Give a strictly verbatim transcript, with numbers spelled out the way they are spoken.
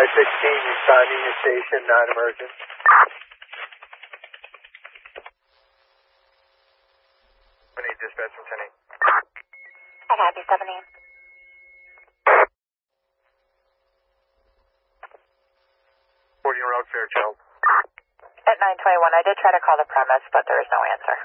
five sixteen, responding to station, non-emergent. I need dispatch from ten eight. I copy, seven eight. fourteen Road, Fairchild. At nine twenty-one, I did try to call the premise, but there is no answer.